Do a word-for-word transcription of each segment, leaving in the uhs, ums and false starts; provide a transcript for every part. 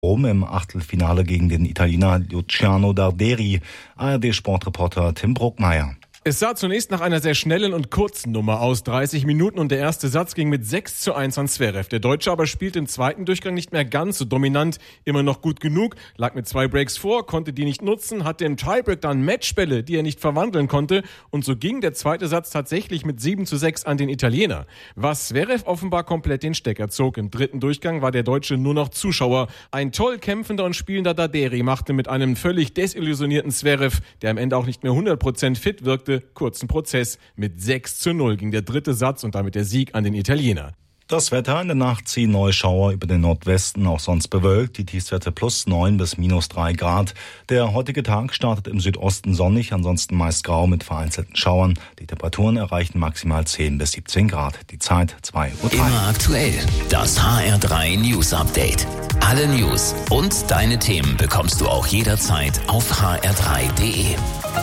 Rom im Achtelfinale gegen den Italiener Luciano Darderi. A R D-Sportreporter Tim Bruckmeier. Es sah zunächst nach einer sehr schnellen und kurzen Nummer aus, dreißig Minuten, und der erste Satz ging mit sechs zu eins an Zverev. Der Deutsche aber spielt im zweiten Durchgang nicht mehr ganz so dominant, immer noch gut genug, lag mit zwei Breaks vor, konnte die nicht nutzen, hatte im Tiebreak dann Matchbälle, die er nicht verwandeln konnte, und so ging der zweite Satz tatsächlich mit sieben zu sechs an den Italiener. Was Zverev offenbar komplett den Stecker zog. Im dritten Durchgang war der Deutsche nur noch Zuschauer. Ein toll kämpfender und spielender Darderi machte mit einem völlig desillusionierten Zverev, der am Ende auch nicht mehr hundert Prozent fit wirkte, kurzen Prozess. Mit sechs zu null ging der dritte Satz und damit der Sieg an den Italiener. Das Wetter: in der Nacht ziehen Neuschauer über den Nordwesten, auch sonst bewölkt. Die Tiefstwerte plus neun bis minus drei Grad. Der heutige Tag startet im Südosten sonnig, ansonsten meist grau mit vereinzelten Schauern. Die Temperaturen erreichen maximal zehn bis siebzehn Grad. Die Zeit zwei Uhr drei. Immer aktuell. Das H R drei News Update. Alle News und deine Themen bekommst du auch jederzeit auf h r drei punkt d e.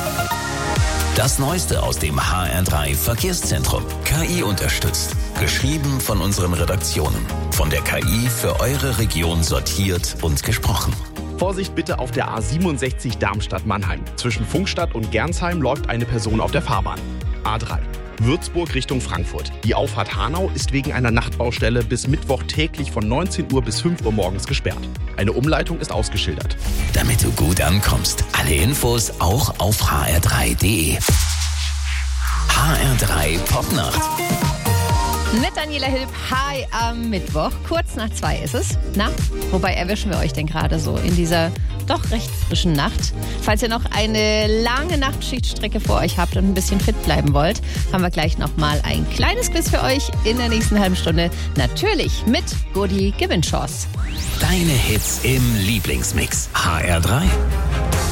Das Neueste aus dem H R drei Verkehrszentrum. K I unterstützt. Geschrieben von unseren Redaktionen. Von der K I für eure Region sortiert und gesprochen. Vorsicht bitte auf der A siebenundsechzig Darmstadt-Mannheim. Zwischen Funkstadt und Gernsheim läuft eine Person auf der Fahrbahn. A drei. Würzburg Richtung Frankfurt. Die Auffahrt Hanau ist wegen einer Nachtbaustelle bis Mittwoch täglich von neunzehn Uhr bis fünf Uhr morgens gesperrt. Eine Umleitung ist ausgeschildert. Damit du gut ankommst. Alle Infos auch auf h r drei punkt d e. H R drei Popnacht. Mit Daniela Hilb, hi am Mittwoch. Kurz nach zwei ist es. Na, wobei erwischen wir euch denn gerade so in dieser doch recht frischen Nacht? Falls ihr noch eine lange Nachtschichtstrecke vor euch habt und ein bisschen fit bleiben wollt, haben wir gleich nochmal ein kleines Quiz für euch in der nächsten halben Stunde. Natürlich mit Goodie Gewinnchance. Deine Hits im Lieblingsmix. H R drei